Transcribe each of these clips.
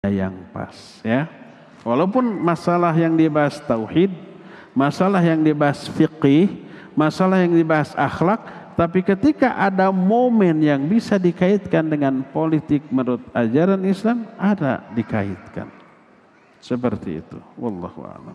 yang pas ya. Walaupun masalah yang dibahas tauhid, masalah yang dibahas fiqih, masalah yang dibahas akhlak, tapi ketika ada momen yang bisa dikaitkan dengan politik menurut ajaran Islam, ada dikaitkan. Seperti itu. Wallahu a'lam.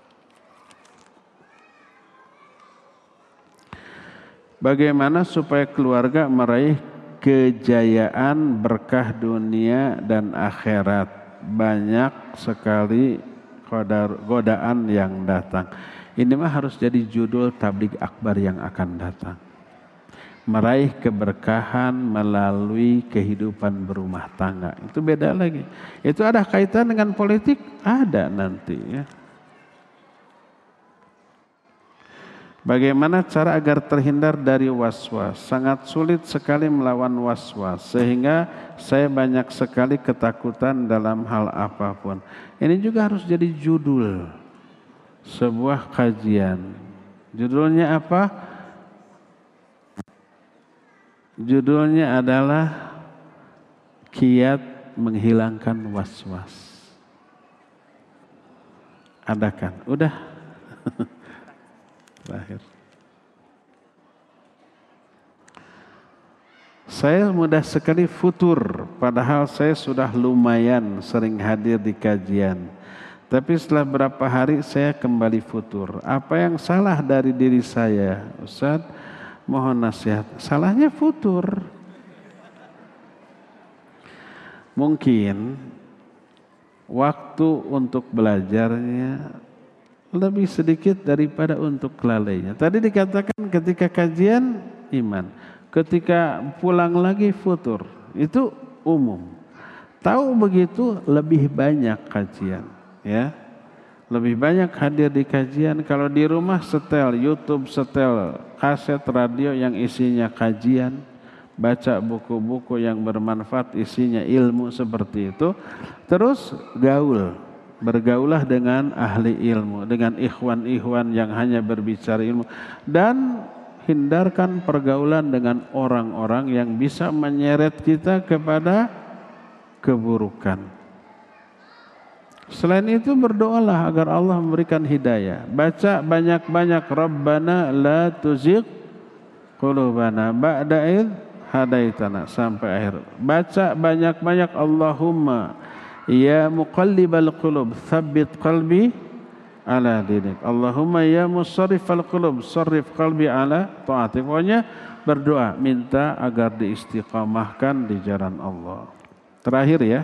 Bagaimana supaya keluarga meraih kejayaan berkah dunia dan akhirat? Banyak sekali godaan yang datang. Ini mah harus jadi judul tabligh akbar yang akan datang. Meraih keberkahan melalui kehidupan berumah tangga. Itu beda lagi. Itu ada kaitan dengan politik? Ada nanti ya. Bagaimana cara agar terhindar dari was-was? Sangat sulit sekali melawan was-was, sehingga saya banyak sekali ketakutan dalam hal apapun. Ini juga harus jadi judul sebuah kajian. Judulnya apa? Judulnya adalah kiat menghilangkan was-was. Ada kan? Udah. Terakhir. Saya mudah sekali futur, padahal saya sudah lumayan sering hadir di kajian. Tapi setelah berapa hari saya kembali futur. Apa yang salah dari diri saya, Ustaz? Mohon nasihat. Salahnya futur. Mungkin waktu untuk belajarnya lebih sedikit daripada untuk lalainya. Tadi dikatakan ketika kajian iman, ketika pulang lagi futur. Itu umum. Tahu begitu lebih banyak kajian, ya. Lebih banyak hadir di kajian. Kalau di rumah setel YouTube, setel kaset radio yang isinya kajian, baca buku-buku yang bermanfaat isinya ilmu seperti itu. Terus gaul. Bergaulah dengan ahli ilmu, dengan ikhwan-ikhwan yang hanya berbicara ilmu, dan hindarkan pergaulan dengan orang-orang yang bisa menyeret kita kepada keburukan. Selain itu berdoalah agar Allah memberikan hidayah. Baca banyak-banyak Rabbana la tuzigh qulubana ba'da idh hadaitana sampai akhir. Baca banyak-banyak Allahumma ya muqallibal qulub tsabbit qalbi ala dinik. Allahumma ya musarrifal qulub sarrif qalbi ala taatik. Pokoknya berdoa minta agar diistiqamahkan di jalan Allah. Terakhir ya.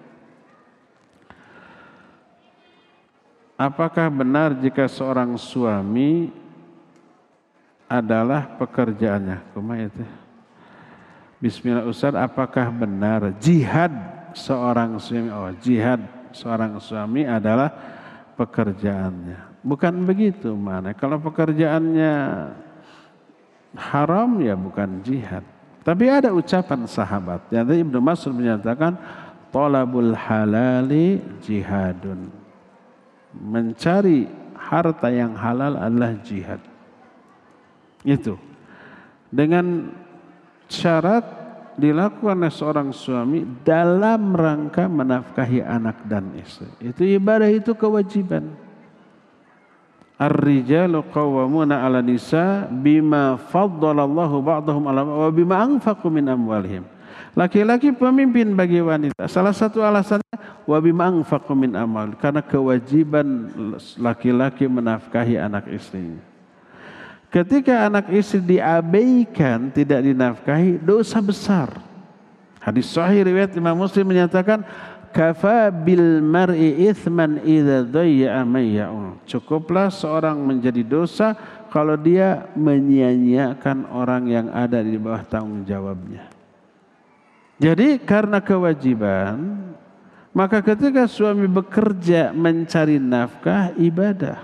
Apakah benar jika seorang suami adalah pekerjaannya? Kumaha itu? Bismillah Ustaz, apakah benar jihad seorang suami, jihad seorang suami adalah pekerjaannya? Bukan begitu mana. Kalau pekerjaannya haram ya bukan jihad. Tapi ada ucapan sahabat. Yang Ibnu Mas'ud menyatakan talabul halali jihadun. Mencari harta yang halal adalah jihad. Itu. Dengan syarat dilakukan oleh seorang suami dalam rangka menafkahi anak dan istri. Itu ibadah, itu kewajiban. Ar-rijalu qawwamuna 'ala nisa bima faddalallahu ba'dahum 'ala wa bima anfaqu min amwalihim. Laki-laki pemimpin bagi wanita. Salah satu alasannya wa bima anfaqu min amwal, karena kewajiban laki-laki menafkahi anak istrinya. Ketika anak istri diabaikan, tidak dinafkahi, dosa besar. Hadis sahih riwayat Imam Muslim menyatakan, kafa bil mar'i ithman idza dhayya'a mayya'un. Cukuplah seorang menjadi dosa kalau dia menyia-nyiakan orang yang ada di bawah tanggung jawabnya. Jadi karena kewajiban, maka ketika suami bekerja mencari nafkah ibadah.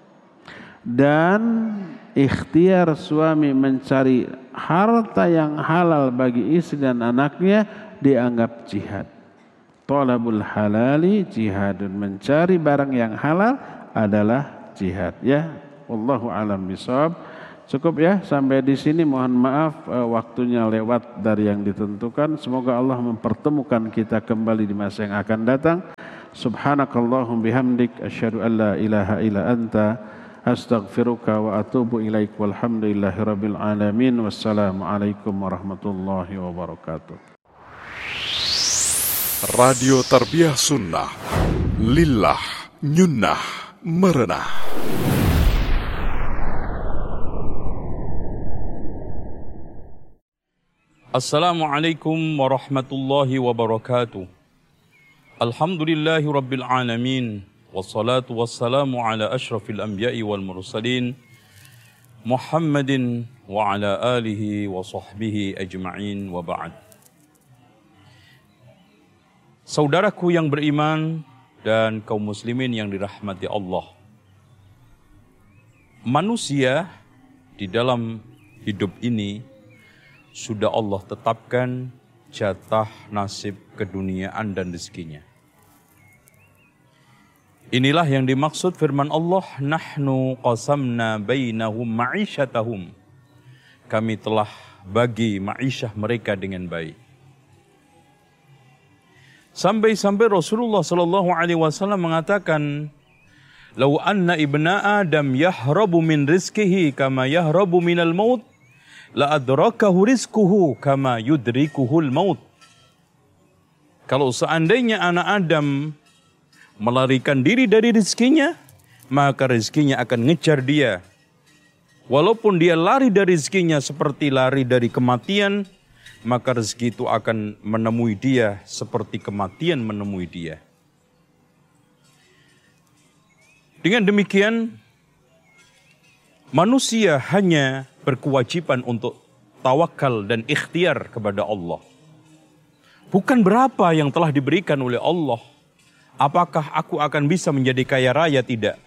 Dan ikhtiar suami mencari harta yang halal bagi istri dan anaknya dianggap jihad. Talabul halali jihadun. Mencari barang yang halal adalah jihad. Ya, wallahu alam bisawab. Cukup ya sampai di sini, mohon maaf waktunya lewat dari yang ditentukan. Semoga Allah mempertemukan kita kembali di masa yang akan datang. Subhanakallahum bihamdik asyhadu an la ilaha illa anta astaghfiruka wa atubu ilaik. Walhamdulillahirabbil alamin. Wassalamualaikum warahmatullahi wabarakatuh. Radio Tarbiyah Sunnah Lillah Nyunnah Merenah. Assalamualaikum warahmatullahi wabarakatuh. Alhamdulillahi rabbil alamin. Wassalatu wassalamu ala ashrafil anbiya'i wal mursalin Muhammadin wa ala alihi wa sahbihi ajma'in wa ba'd. Saudaraku yang beriman dan kaum muslimin yang dirahmati Allah. Manusia di dalam hidup ini sudah Allah tetapkan jatah nasib keduniaan dan rezekinya. Inilah yang dimaksud firman Allah, nahnu qasamna bainahum ma'isyatahum. Kami telah bagi ma'isyah mereka dengan baik. Sampai-sampai Rasulullah sallallahu alaihi wasallam mengatakan, "Lau anna ibna Adam yahrabu min rizqihi kama yahrabu minal maut, la adrakahu rizquhu kama yudrikuhul maut." Kalau seandainya anak Adam melarikan diri dari rezekinya, maka rezekinya akan ngejar dia. Walaupun dia lari dari rezekinya seperti lari dari kematian, maka rezeki itu akan menemui dia seperti kematian menemui dia. Dengan demikian, manusia hanya berkewajiban untuk tawakal dan ikhtiar kepada Allah. Bukan berapa yang telah diberikan oleh Allah. Apakah aku akan bisa menjadi kaya raya? Tidak.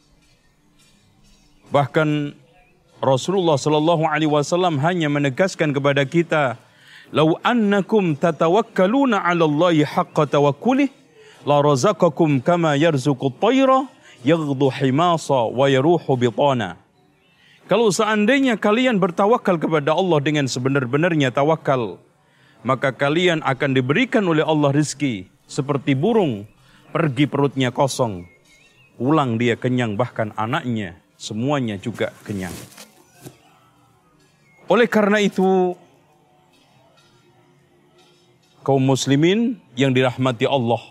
Bahkan Rasulullah sallallahu alaihi wasallam hanya menegaskan kepada kita, "Lau annakum tatawakkaluna 'ala Allahi haqqa tawakkulih, la razaqakum kama yarzuqut tayra yaghdu himasa wa yaruhu bitana." Kalau seandainya kalian bertawakal kepada Allah dengan sebenar-benarnya tawakal, maka kalian akan diberikan oleh Allah rezeki seperti burung pergi perutnya kosong, pulang dia kenyang, bahkan anaknya semuanya juga kenyang. Oleh karena itu, kaum muslimin yang dirahmati Allah,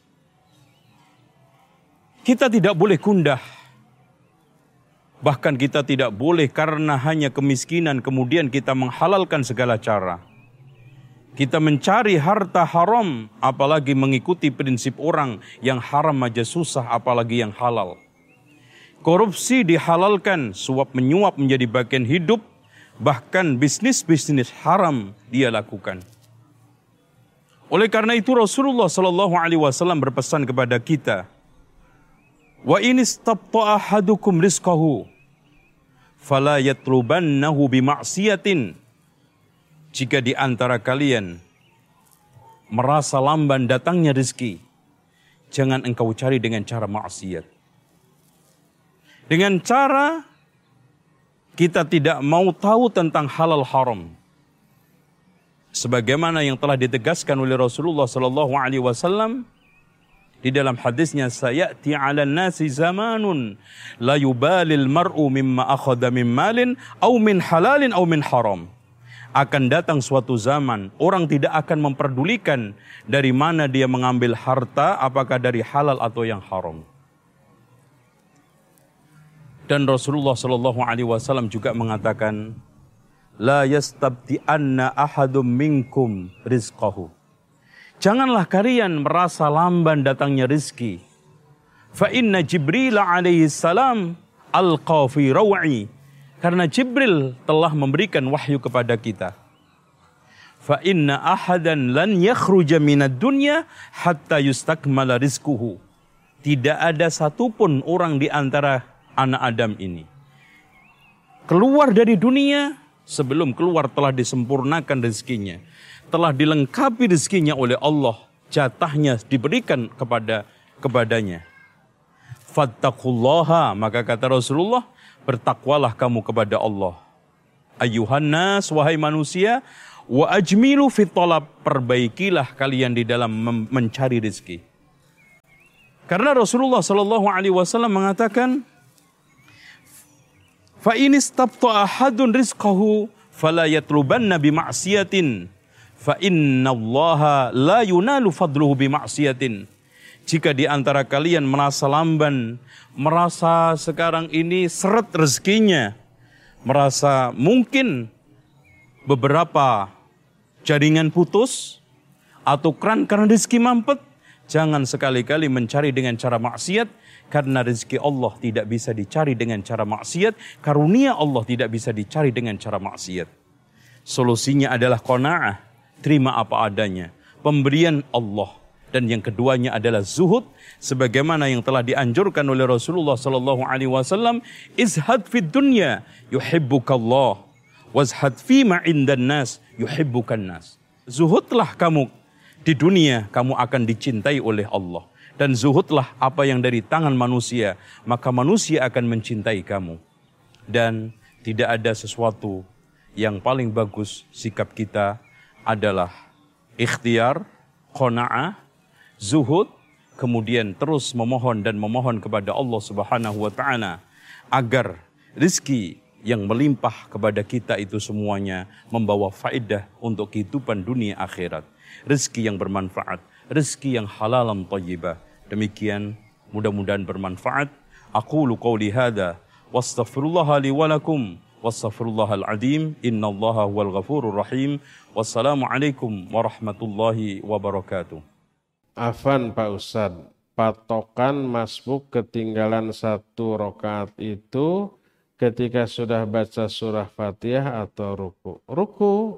kita tidak boleh kundah. Bahkan kita tidak boleh karena hanya kemiskinan kemudian kita menghalalkan segala cara. Kita mencari harta haram, apalagi mengikuti prinsip orang yang haram aja susah, apalagi yang halal. Korupsi dihalalkan, suap menyuap menjadi bagian hidup, bahkan bisnis-bisnis haram dia lakukan. Oleh karena itu Rasulullah sallallahu alaihi wasallam berpesan kepada kita, "Wa in istabta'a ahadukum rizqahu fala yatlubannahu bima'siyatin." Jika di antara kalian merasa lamban datangnya rezeki, jangan engkau cari dengan cara maksiat. Dengan cara kita tidak mau tahu tentang halal haram. Sebagaimana yang telah ditegaskan oleh Rasulullah sallallahu alaihi wasallam di dalam hadisnya, sayati 'alan nasi zamanun la yubalil mar'u mimma akhadha min malin aw min halalin aw min haram. Akan datang suatu zaman orang tidak akan memperdulikan dari mana dia mengambil harta, apakah dari halal atau yang haram. Dan Rasulullah sallallahu alaihi wasallam juga mengatakan, la yastabti'anna ahadum minkum rizqahu. Janganlah kalian merasa lamban datangnya rezeki. Fa inna Jibril alaihi salam alqa fi raw'i. Karena Jibril telah memberikan wahyu kepada kita. Fa inna ahadan lan yakhruja minad dunya hatta yustakmala rizquhu. Tidak ada satupun orang di antara anak Adam ini keluar dari dunia sebelum keluar telah disempurnakan rezekinya, telah dilengkapi rezekinya oleh Allah, jatahnya diberikan kepadanya. Fattaqullaha, maka kata Rasulullah, bertakwalah kamu kepada Allah. Ayyuhan nas, wahai manusia, wa ajmilu fit talab, perbaikilah kalian di dalam mencari rezeki. Karena Rasulullah sallallahu alaihi wasallam mengatakan, fa in istabta'a ahadun rizqahu fala yatlubanna bi ma'siyatin fa innallaha la yunalu fadluhu bi ma'siyatin. Jika di antara kalian merasa lamban, merasa sekarang ini seret rezekinya, merasa mungkin beberapa jaringan putus atau keran karena rezeki mampet, jangan sekali-kali mencari dengan cara maksiat, karena rezeki Allah tidak bisa dicari dengan cara maksiat, karunia Allah tidak bisa dicari dengan cara maksiat. Solusinya adalah qanaah, terima apa adanya, pemberian Allah. Dan yang keduanya adalah zuhud, sebagaimana yang telah dianjurkan oleh Rasulullah sallallahu alaihi wasallam, izhad fid dunya yuhibbukallah wazhad fi ma indan nas yuhibbukan nas. Zuhudlah kamu di dunia, kamu akan dicintai oleh Allah, dan zuhudlah apa yang dari tangan manusia, maka manusia akan mencintai kamu. Dan tidak ada sesuatu yang paling bagus sikap kita adalah ikhtiar, qanaah, zuhud, kemudian terus memohon dan memohon kepada Allah Subhanahu wa taala agar rezeki yang melimpah kepada kita itu semuanya membawa faedah untuk kehidupan dunia akhirat. Rezeki yang bermanfaat, rezeki yang halalan thayyibah. Demikian, mudah-mudahan bermanfaat. Aqulu qouli hadza wastaghfirullaha li wa lakum wastaghfirullahal azim innallaha huwal ghafurur rahim. Wassalamualaikum warahmatullahi wabarakatuh. Afan Pak Ustadz, patokan masbuk ketinggalan 1 rakaat itu ketika sudah baca surah Fatihah atau ruku? Ruku,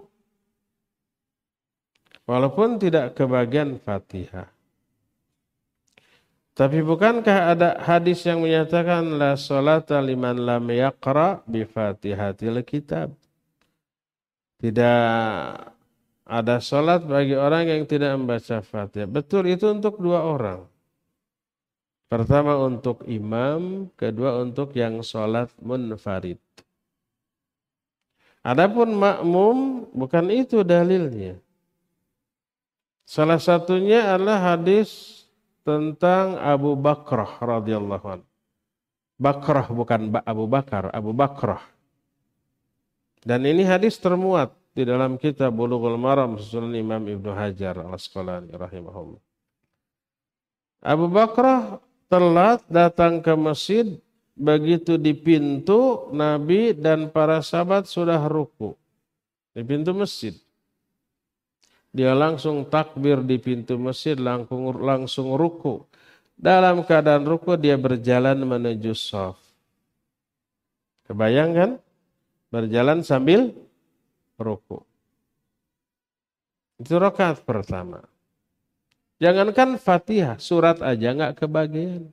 walaupun tidak kebagian Fatihah. Tapi bukankah ada hadis yang menyatakan la sholata liman lam yaqra bi Fatihatil kitab? Tidak ada sholat bagi orang yang tidak membaca Fatihah. Betul, itu untuk 2 orang. Pertama untuk imam, kedua untuk yang sholat munfarid. Adapun makmum, bukan itu dalilnya. Salah satunya adalah hadis tentang Abu Bakrah radhiyallahu anhu. Bakrah bukan Abu Bakar, Abu Bakrah. Dan ini hadis termuat di dalam kitab Bulughul Maram susunan Imam Ibnu Hajar Al-Asqalani rahimahullah. Abu Bakrah telat datang ke masjid, begitu di pintu Nabi dan para sahabat sudah ruku di pintu masjid. Dia langsung takbir di pintu masjid, langsung ruku. Dalam keadaan ruku dia berjalan menuju shaf. Kebayang kan? Berjalan sambil ruku. Itu rakaat pertama. Jangankan Fatihah, surat aja nggak kebagian.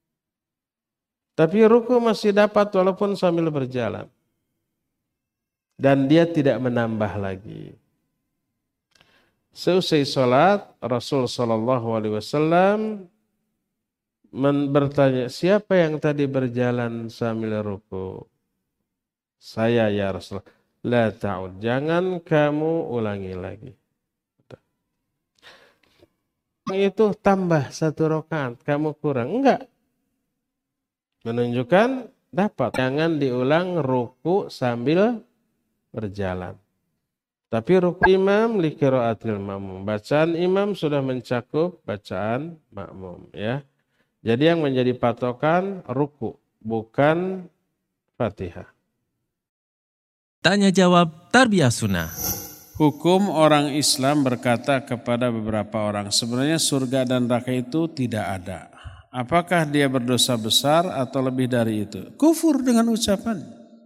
Tapi ruku masih dapat walaupun sambil berjalan. Dan dia tidak menambah lagi. Seusai sholat, Rasul sallallahu alaihi wasallam bertanya, siapa yang tadi berjalan sambil ruku? Saya ya Rasulullah. La ta'ud, jangan kamu ulangi lagi. Itu tambah 1 rakaat, kamu kurang. Enggak. Menunjukkan dapat. Jangan diulang ruku sambil berjalan. Tapi ruku imam li qiraatil ma'mum. Bacaan imam sudah mencakup bacaan makmum, ya. Jadi yang menjadi patokan ruku, bukan Fatihah. Tanya jawab Tarbiyah Sunnah. Hukum orang Islam berkata kepada beberapa orang, sebenarnya surga dan neraka itu tidak ada. Apakah dia berdosa besar atau lebih dari itu? Kufur dengan ucapan.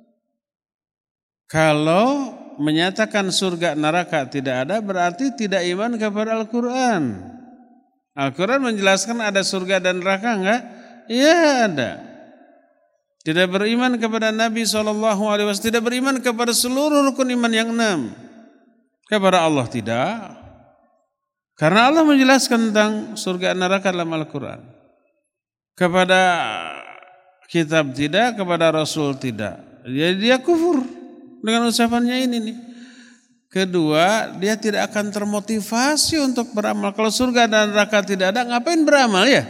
Kalau menyatakan surga neraka tidak ada, berarti tidak iman kepada Al-Quran. Al-Quran menjelaskan ada surga dan neraka enggak? Iya ada. Tidak beriman kepada Nabi SAW, tidak beriman kepada seluruh rukun iman yang 6. Kepada Allah tidak. Karena Allah menjelaskan tentang surga neraka dalam Al-Quran. Kepada kitab tidak, kepada Rasul tidak. Jadi dia kufur. Dengan ucapannya ini nih. Kedua, dia tidak akan termotivasi untuk beramal. Kalau surga dan neraka tidak ada, ngapain beramal ya?